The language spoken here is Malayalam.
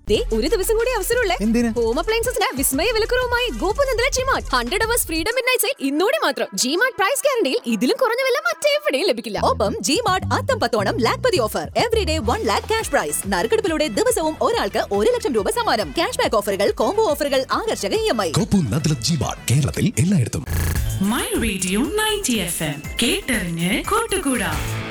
ഒരു ദിവസം കൂടി അവസരമുള്ളേ. ഹോം അപ്ലയൻസസിന് വിസ്മയ വിലക്കുറവുമായി ഗോപുനന്ദല G-Mart 100 hours freedom midnight sale ഇന്നോടെ മാത്രം. ജിമാർട്ട് പ്രൈസ് ഗ്യാരണ്ടിയിൽ ഇതിലും കുറഞ്ഞ വില മറ്റെവിടെയും ലഭിക്കില്ല. ഒപ്പം ജിമാർട്ട് അത്തം 10 Lakhpati offer. Everyday 1 lakh cash prize. നറുക്കെടുപ്പിലൂടെ ദിവസവും ഒരാൾക്ക് 1 ലക്ഷം രൂപ സമ്മാനം. ക്യാഷ് ബാക്ക് ഓഫറുകൾ, കോംബോ ഓഫറുകൾ, ആകർഷക EMI. ഗോപുനന്ദല ജിമാർട്ട് കേരളത്തിൽ എല്ലായിടത്തും. മൈ റേഡിയോ 90 FM കേട്ടറിഞ്ഞ് കൂട്ടുകൂടാ.